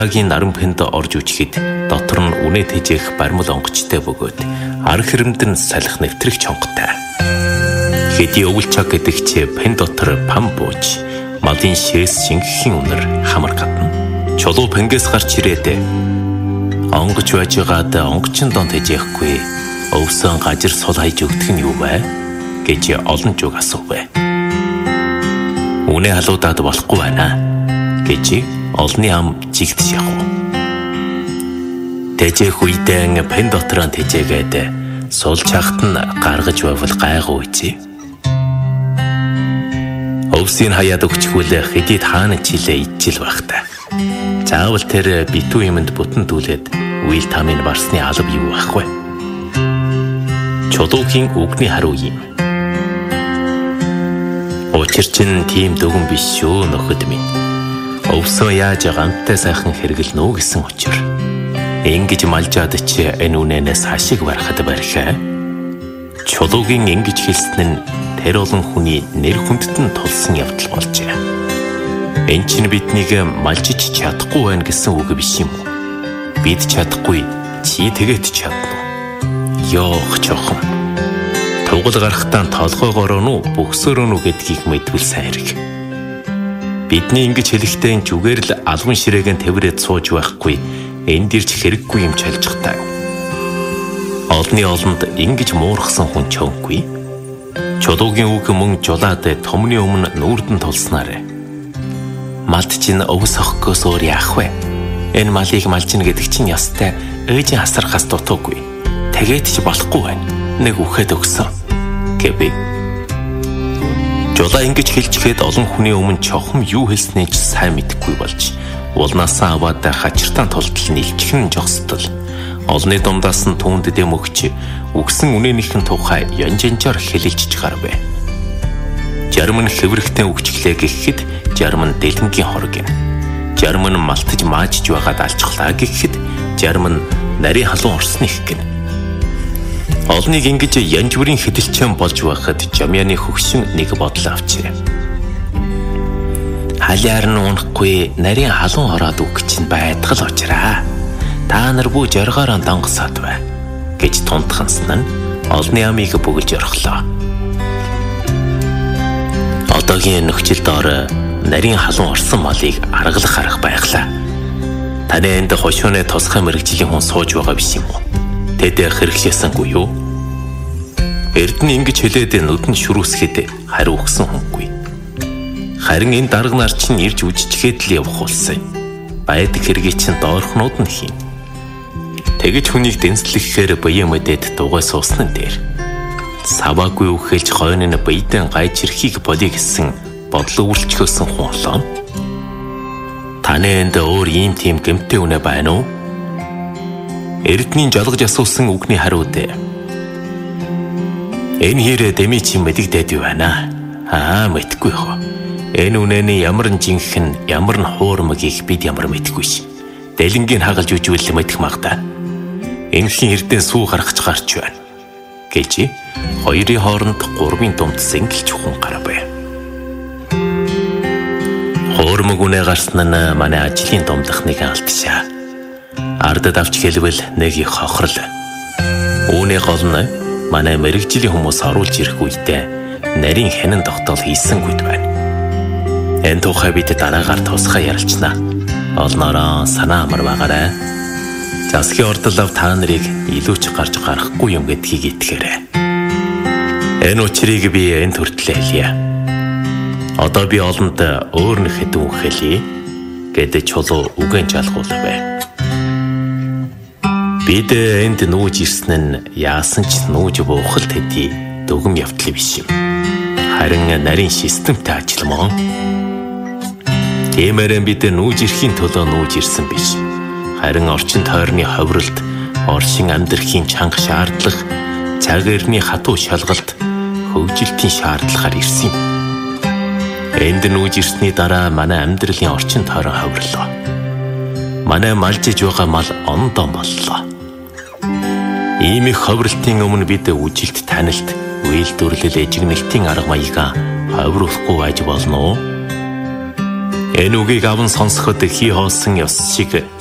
Агийн наран пэнд орж үчихэд дотор нь үнэ тэжээх баримл онгочтой бөгөөд ар хэрэмдэн салхи нэвтрэх чонготой. Хэдий өвөлчаг гэдэг чи пэн дотор пам бууж малын шээс шингэхийн үнэр хамар гадна. Чулуу пэнгээс гарч ирээд онгоч байж байгаад онгочин дон тэжээхгүй өвсөн гажир сул хайж өгдөг нь юу вэ гэж олон жуг асуув. Үнэ халуудаад болохгүй байна гэж олны ам жигдэж явв. Тэжээх үедээ пэн дотор нь тэжээгээд сул чагт нь гаргаж байвал гайгүй үгүй. Өвсийн хаяад өгчгүүл хэдий таана чилээ ижил багтаа. Заавал тэр битүү юмд бүтэн дүүлээд үйл тамын барсны алав юу байхгүй. Чулуугийн үгний хариу юм. Учир чинь тийм дөгөн биш шүү нөхөд минь. Өвсөн яаж гантай сайхан хэрэглэнэ үү гэсэн учир. Ингэж малжаад чи энэ үнэнээс хашиг барахад барихаа. Чулуугийн ингэж хэлсэн нь тэр олон хүний нэр хүндтэн тулсан явдал болжээ. Энд чинь биднийг малжиж чадахгүй байна гэсэн үг биш юм уу? Бид чадахгүй, чи тэгээд чадна. Ёох чохон. Тугал гарахтаа толгойгоор нь бөхсөөр нь гэдгийг мэдвэл сайн хэрэг. Бидний ингэж хэлэхдээ энэ зүгээр л алган ширээгийн тэврээд сууж байхгүй, энд ирж хэрэггүй юм чалжихтай. Олны олонд ингэж муурхсан хүн чонгүй. Чулуугийн үг мөн жулаад томны өмнө нүүрдэн тулснаар. Малд чинь өвс охгоос өөр яах вэ? Энэ малыг малжина гэдэг чинь ястай ээжийн хасархаас дутуугүй. Тэгээд ч болохгүй байна. Нэг үхэд өгсөн гэв. Жулаа ингэж хэлчихээд олон хүний өмнө чохом юу хэлснээ ч сайн мэдэхгүй болж улнаасаа аваад хачиртаан тултал нэлчихэн жогсдол. Олны дундаас нь түүнд дэм өгч үгсэн үнэнийхэн тухай янжанжаар хэлэлж гарав. Жарм нь хэврэхтэн үгчлээ гэхэд жарм нь дэлэнгийн хорог юм. Жарм нь малтаж маажж байгаад алчглаа гэхэд жарм нь нарийн халуун орсны их гин. Олныг ингэж янж бүрийн хэдэлчэн болж байхад жамяаны хөгшин нэг бодол авчээ. Халиар нь унахгүй нарийн халуун ороод үг чинь байтгал очраа. Та нар бүү жаргаараа донгосоод бай гэж тунтхансан нь олны амийг бүгэлж орхлоо. Одоогийн нөхцөл доор нарийн халуун орсон малыг аргалах арга байглаа. Таны энд хошууны тусгай мэрэгжлийн хүн сууж байгаа биш юм уу? Тэд хэрэгшээсэнгүй юу? Эрдэнэ ингэж хэлээд нүдэн шүрүүсгээд хариу өгсөн хүнгүй. Харин энэ дарга нар чинь ирж үжичгээд л явах болсон. Байдаг хэргийг чинь доорхнууд нь хийн. Тэгэж хүнийг дэнслэхээр бие мэдээд дугай суусна дээр. Саваагүй үхэлж хойно нь биедэн гайж ирэхийг болъё гэсэн бодлоо үйлчлэхсэн хүн болоо. Таны энд өөр ийм тийм гэмтэй үнэ байна уу? Эрдэнийн жолгож асуусан үгний хариу дээ. Энэ хэрэг дэмий чи мэдэгдээд байна. Мэдгүй хоо. Энэ үнэний ямар нь жинхэнэ, ямар нь хуурмгийг бид ямар мэдгүй ш. Дэлэнгийн хагалж үжүүл мэдэх магадаа. Энэхийн эрдэн сүү гаргаж гарч байна гэж хоёрын хооронд гурвын думд сэнгэлж хүн гарав. Хуурмаг үнэ гарсан нь манай ажлын думдах нэг алдшаа. Ардад авч хэлвэл нэг их хохрол. Үүний гол нь манай мэрэгжлийн хүмүүс оруулж ирэх үедээ нарийн хянан тогтоол хийсэнгүйд байна. Энэ тухай бид дараагаар тусгай ярилцна. Олноороо санаа амар байгаарай. Засгийн ордлов та нарыг илүү ч гарч гарахгүй юм гэдгийг итгээрэй. Энэ учрыг би энэ хүртэл хэлье. Одоо би олонд өөр нэг хэдэн үг хэлье гэдэг чулуу үгэн жалгуулав. Бид энд нүүж ирсэн нь яасан ч нүүж буухал төдий дүгм явдал биш юм. Харин нарийн системтэй ажилламаа. Тиймээрээ бид нүүж ирэхийн төлөө нүүж ирсэн биш. Харин орчин тойрны ховролд оршин амьдрахын чанга шаардлага, цаг эртний хатуу шалгалт, хөгжилтийн шаардлагаар ирсэн юм. Энд нүүж ирсний дараа манай амьдралын орчин тойрон ховрлоо. Манай малжиж байгаа мал ондоо боллоо. Ийм их ховролтын өмнө бид үжилт танилт, үйлдвэрлэл, эжигнэлтийн арга маягаа ховруулахгүй байж болно уу? Энэ үгийг аван сонсоход хий хоосон ёс шиг